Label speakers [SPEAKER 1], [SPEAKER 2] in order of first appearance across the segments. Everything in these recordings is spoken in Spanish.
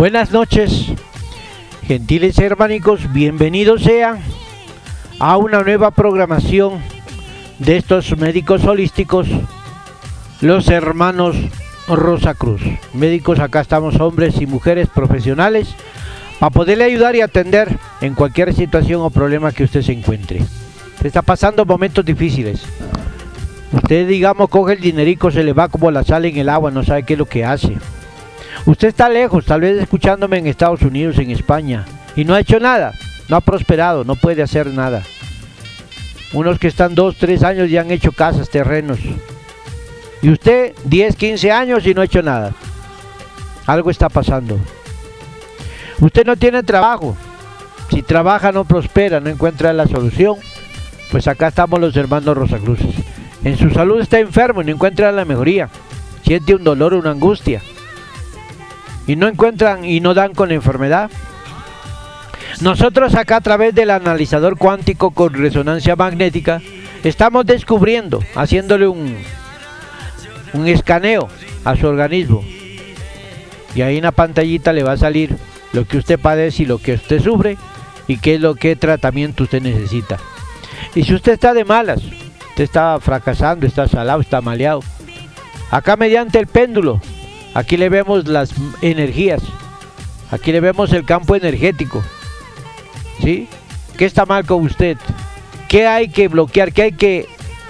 [SPEAKER 1] Buenas noches, gentiles hermanicos, bienvenidos sean a una nueva programación de estos médicos holísticos, los hermanos Rosa Cruz. Médicos, acá estamos hombres y mujeres profesionales para poderle ayudar y atender en cualquier situación o problema que usted se encuentre. Se está pasando momentos difíciles. Usted, digamos, coge el dinerico, se le va como la sal en el agua, no sabe qué es lo que hace. Usted está lejos, tal vez escuchándome en Estados Unidos, en España, y no ha hecho nada, no ha prosperado, no puede hacer nada. Unos que están 2, 3 años ya han hecho casas, terrenos. Y usted 10, 15 años y no ha hecho nada. Algo está pasando. Usted no tiene trabajo. Si trabaja no prospera, no encuentra la solución. Pues acá estamos los hermanos Rosacruces. En su salud está enfermo y no encuentra la mejoría. Siente un dolor, una angustia. Y no encuentran y no dan con la enfermedad. Nosotros acá a través del analizador cuántico con resonancia magnética estamos descubriendo, haciéndole un escaneo a su organismo. Y ahí en la pantallita le va a salir lo que usted padece y lo que usted sufre y qué tratamiento usted necesita. Y si usted está de malas, usted está fracasando, está salado, está maleado, acá mediante el péndulo, aquí le vemos las energías, aquí le vemos el campo energético, ¿sí? ¿Qué está mal con usted? ¿Qué hay que bloquear? ¿Qué hay que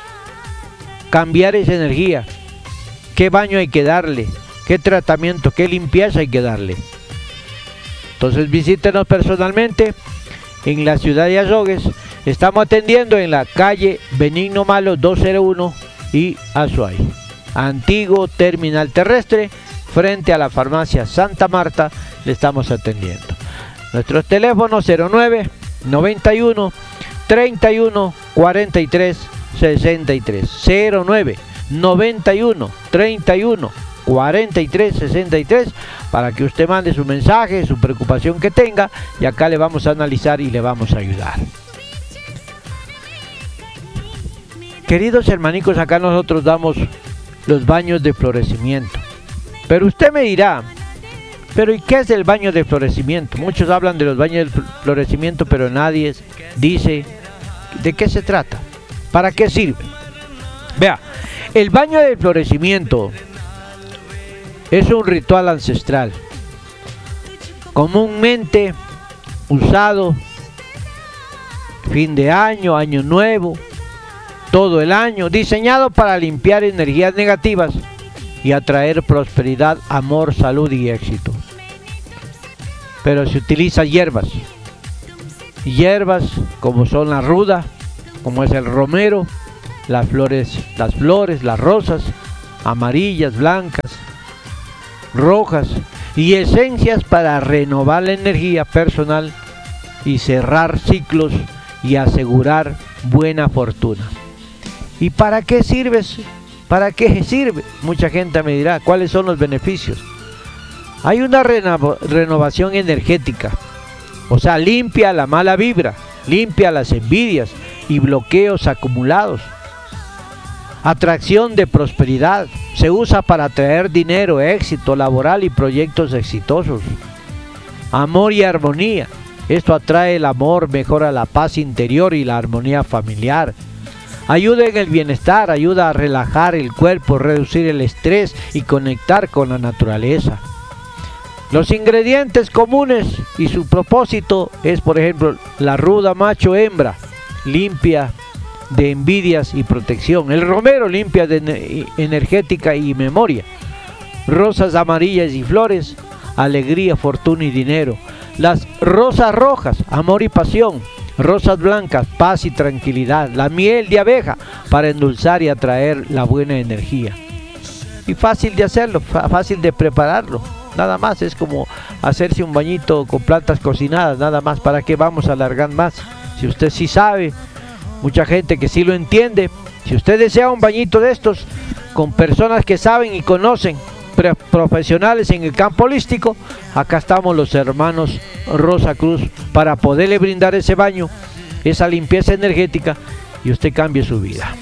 [SPEAKER 1] cambiar esa energía? ¿Qué baño hay que darle? ¿Qué tratamiento? ¿Qué limpieza hay que darle? Entonces visítenos personalmente en la ciudad de Azogues. Estamos atendiendo en la calle Benigno Malo 201 y Azuay. Antiguo terminal terrestre, frente a la farmacia Santa Marta, le estamos atendiendo. Nuestros teléfonos 09 91 31 43 63 09 91 31 43 63 para que usted mande su mensaje, su preocupación que tenga, y acá le vamos a analizar y le vamos a ayudar. Queridos hermanicos, acá nosotros damos los baños de florecimiento. Pero usted me dirá, ¿pero y qué es el baño de florecimiento? Muchos hablan de los baños de florecimiento, pero nadie dice de qué se trata, para qué sirve. Vea, el baño de florecimiento es un ritual ancestral, comúnmente usado fin de año, año nuevo, todo el año, diseñado para limpiar energías negativas y atraer prosperidad, amor, salud y éxito. Pero se utiliza hierbas como son la ruda, como es el romero, las flores, las rosas, amarillas, blancas, rojas, y esencias para renovar la energía personal y cerrar ciclos y asegurar buena fortuna. ¿Y para qué sirve? ¿Para qué sirve? Mucha gente me dirá, ¿cuáles son los beneficios? Hay una renovación energética, o sea, limpia la mala vibra, limpia las envidias y bloqueos acumulados. Atracción de prosperidad, se usa para atraer dinero, éxito laboral y proyectos exitosos. Amor y armonía, esto atrae el amor, mejora la paz interior y la armonía familiar. Ayuda en el bienestar, ayuda a relajar el cuerpo, reducir el estrés y conectar con la naturaleza. Los ingredientes comunes y su propósito es, por ejemplo, la ruda macho hembra, limpia de envidias y protección. El romero, limpia de energética y memoria. Rosas amarillas y flores, alegría, fortuna y dinero. Las rosas rojas, amor y pasión. Rosas blancas, paz y tranquilidad. La miel de abeja, para endulzar y atraer la buena energía. Y fácil de hacerlo, fácil de prepararlo. Nada más, es como hacerse un bañito con plantas cocinadas, nada más. ¿Para qué vamos a alargar más? Si usted sí sabe, mucha gente que sí lo entiende. Si usted desea un bañito de estos con personas que saben y conocen, profesionales en el campo holístico, acá estamos los hermanos Rosa Cruz para poderle brindar ese baño, esa limpieza energética, y usted cambie su vida.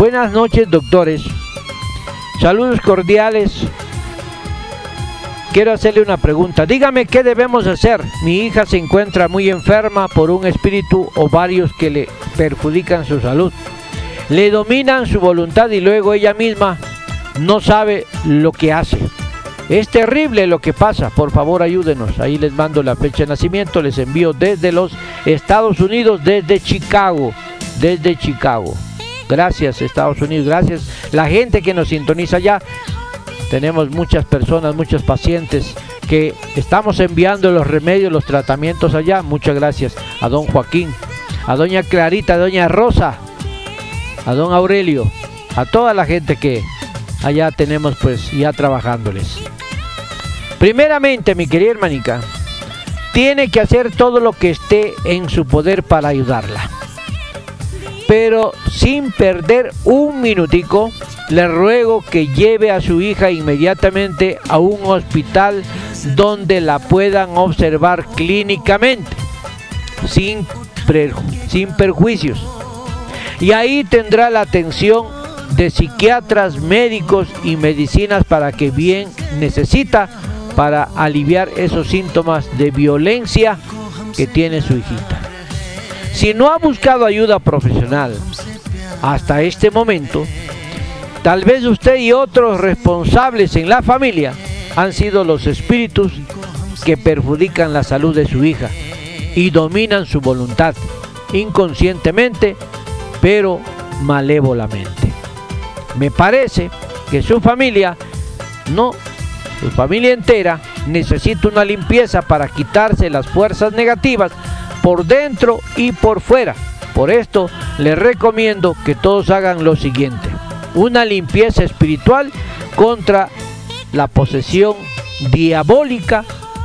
[SPEAKER 1] Buenas noches, doctores. Saludos cordiales. Quiero hacerle una pregunta. Dígame qué debemos hacer. Mi hija se encuentra muy enferma por un espíritu o varios que le perjudican su salud. Le dominan su voluntad y luego ella misma no sabe lo que hace. Es terrible lo que pasa. Por favor, ayúdenos. Ahí les mando la fecha de nacimiento. Les envío desde los Estados Unidos, desde Chicago. Desde Chicago. Gracias, Estados Unidos. Gracias la gente que nos sintoniza allá. Tenemos muchas personas, muchos pacientes que estamos enviando los remedios, los tratamientos allá. Muchas gracias a don Joaquín, a doña Clarita, a doña Rosa, a don Aurelio, a toda la gente que allá tenemos pues ya trabajándoles. Primeramente, mi querida hermanica, tiene que hacer todo lo que esté en su poder para ayudarla. Pero sin perder un minutico, le ruego que lleve a su hija inmediatamente a un hospital donde la puedan observar clínicamente, sin perjuicios. Y ahí tendrá la atención de psiquiatras, médicos y medicinas para que bien necesita para aliviar esos síntomas de violencia que tiene su hijita. Si no ha buscado ayuda profesional hasta este momento, tal vez usted y otros responsables en la familia han sido los espíritus que perjudican la salud de su hija y dominan su voluntad, inconscientemente, pero malévolamente. Me parece que su familia entera necesita una limpieza para quitarse las fuerzas negativas por dentro y por fuera. Por esto les recomiendo que todos hagan lo siguiente: una limpieza espiritual contra la posesión diabólica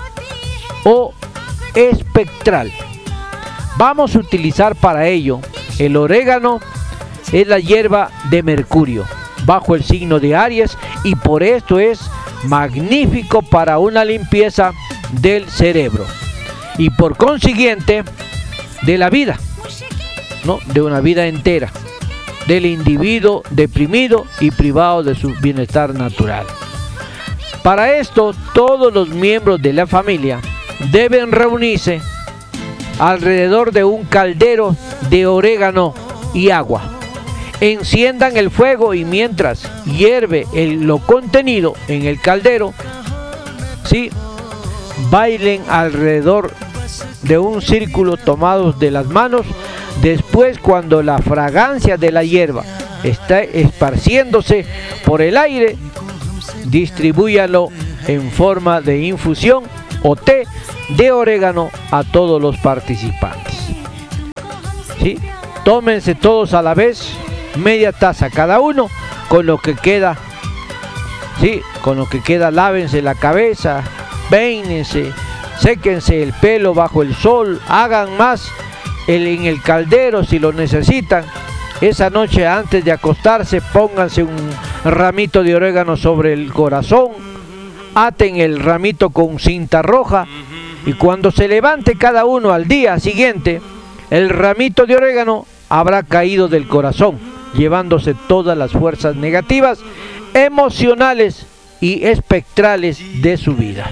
[SPEAKER 1] o espectral. Vamos a utilizar para ello el orégano. Es la hierba de Mercurio bajo el signo de Aries y por esto es magnífico para una limpieza del cerebro y por consiguiente de la vida, ¿no? De una vida entera, del individuo deprimido y privado de su bienestar natural. Para esto, todos los miembros de la familia deben reunirse alrededor de un caldero de orégano y agua. Enciendan el fuego y mientras hierve lo contenido en el caldero, ¿sí?, bailen alrededor de un círculo tomados de las manos. Después, cuando la fragancia de la hierba está esparciéndose por el aire, distribúyalo en forma de infusión o té de orégano a todos los participantes. ¿Sí? Tómense todos a la vez media taza cada uno, con lo que queda, ¿sí?, con lo que queda lávense la cabeza, peínense, séquense el pelo bajo el sol, hagan más en el caldero si lo necesitan. Esa noche antes de acostarse pónganse un ramito de orégano sobre el corazón, aten el ramito con cinta roja y cuando se levante cada uno al día siguiente, el ramito de orégano habrá caído del corazón, llevándose todas las fuerzas negativas, emocionales y espectrales de su vida.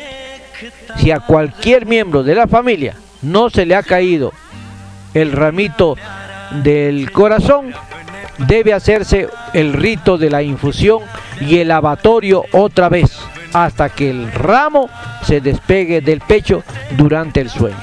[SPEAKER 1] Si a cualquier miembro de la familia no se le ha caído el ramito del corazón, debe hacerse el rito de la infusión y el lavatorio otra vez, hasta que el ramo se despegue del pecho durante el sueño.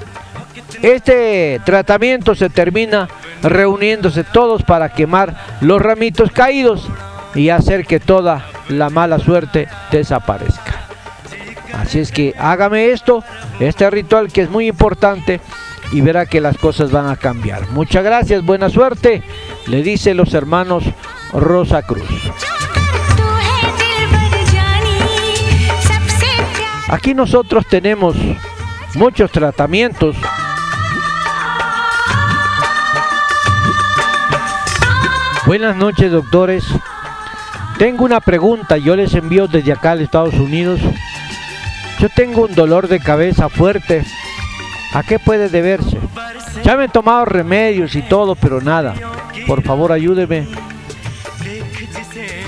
[SPEAKER 1] Este tratamiento se termina reuniéndose todos para quemar los ramitos caídos y hacer que toda la mala suerte desaparezca. Así es que hágame este ritual que es muy importante y verá que las cosas van a cambiar. Muchas gracias, buena suerte, le dice los hermanos Rosa Cruz. Aquí nosotros tenemos muchos tratamientos. Buenas noches, doctores. Tengo una pregunta, yo les envío desde acá a Estados Unidos. Yo tengo un dolor de cabeza fuerte. ¿A qué puede deberse? Ya me he tomado remedios y todo, pero nada. Por favor, ayúdeme.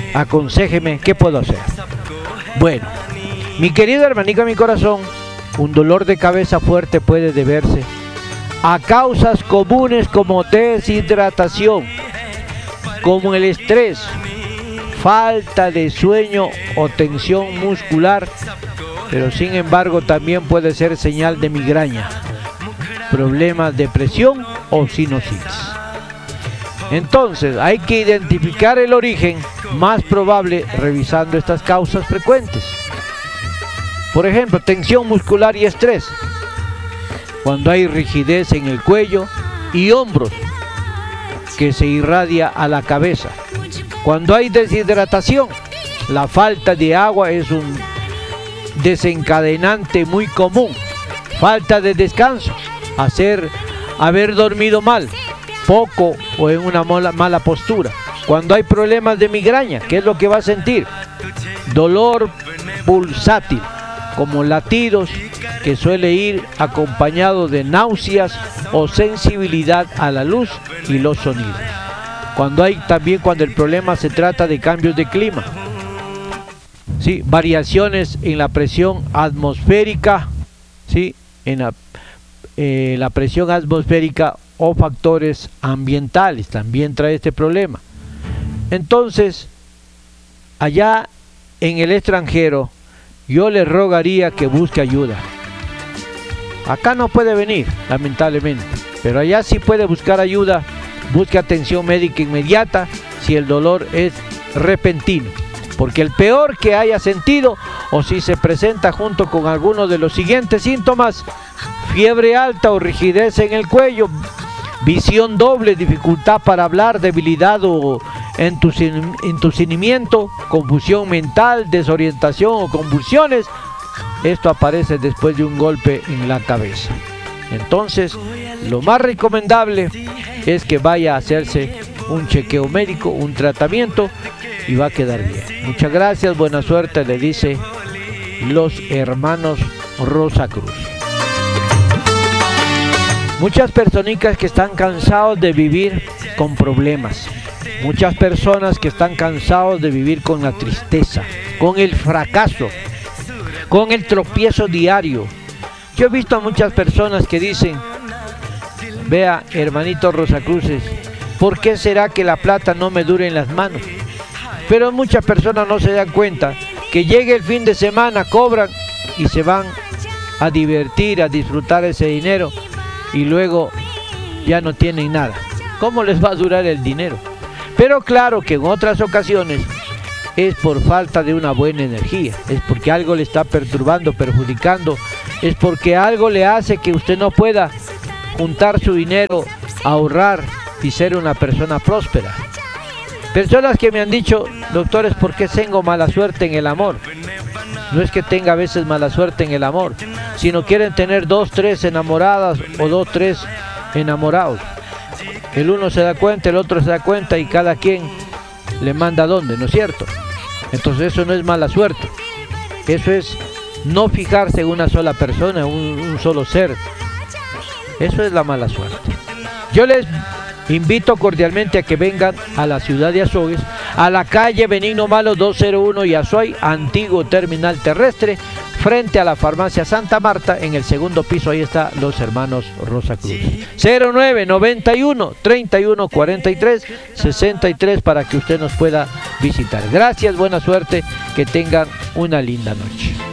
[SPEAKER 1] Aconséjeme, ¿qué puedo hacer? Bueno, mi querido hermanito de mi corazón, un dolor de cabeza fuerte puede deberse a causas comunes como deshidratación, como el estrés, falta de sueño o tensión muscular, pero sin embargo también puede ser señal de migraña, problemas de presión o sinusitis. Entonces hay que identificar el origen más probable revisando estas causas frecuentes. Por ejemplo, tensión muscular y estrés, cuando hay rigidez en el cuello y hombros que se irradia a la cabeza. Cuando hay deshidratación, la falta de agua es un desencadenante muy común. Falta de descanso, haber dormido mal, poco o en una mala postura. Cuando hay problemas de migraña, ¿qué es lo que va a sentir? Dolor pulsátil, como latidos, que suele ir acompañado de náuseas o sensibilidad a la luz y los sonidos. Cuando el problema se trata de cambios de clima, ¿sí? Variaciones en la presión atmosférica, ¿sí? La presión atmosférica o factores ambientales también trae este problema. Entonces, allá en el extranjero, yo le rogaría que busque ayuda. Acá no puede venir, lamentablemente, pero allá sí puede buscar ayuda. Busque atención médica inmediata si el dolor es repentino, porque el peor que haya sentido o si se presenta junto con alguno de los siguientes síntomas: fiebre alta o rigidez en el cuello, visión doble, dificultad para hablar, debilidad o entusiasmo, confusión mental, desorientación o convulsiones. Esto aparece después de un golpe en la cabeza. Entonces, lo más recomendable es que vaya a hacerse un chequeo médico, un tratamiento, y va a quedar bien. Muchas gracias, buena suerte, le dice los hermanos Rosa Cruz. Muchas personas que están cansados de vivir con problemas, muchas personas que están cansados de vivir con la tristeza, con el fracaso, con el tropiezo diario. Yo he visto a muchas personas que dicen: vea, hermanito Rosacruces, ¿por qué será que la plata no me dura en las manos? Pero muchas personas no se dan cuenta que llegue el fin de semana, cobran y se van a divertir, a disfrutar ese dinero, y luego ya no tienen nada. ¿Cómo les va a durar el dinero? Pero claro que en otras ocasiones es por falta de una buena energía, es porque algo le está perturbando, perjudicando, es porque algo le hace que usted no pueda juntar su dinero, ahorrar y ser una persona próspera. Personas que me han dicho: doctores, ¿por qué tengo mala suerte en el amor? No es que tenga a veces mala suerte en el amor, sino quieren tener 2, 3 enamoradas o 2, 3 enamorados. El uno se da cuenta, el otro se da cuenta, y cada quien le manda a dónde, ¿no es cierto? Entonces eso no es mala suerte, eso es no fijarse en una sola persona, un solo ser. Eso es la mala suerte. Yo les invito cordialmente a que vengan a la ciudad de Azogues, a la calle Benigno Malo 201 y Azuay, antiguo terminal terrestre, frente a la farmacia Santa Marta, en el segundo piso. Ahí está los hermanos Rosa Cruz. 0991 31 43 63 para que usted nos pueda visitar. Gracias, buena suerte, que tengan una linda noche.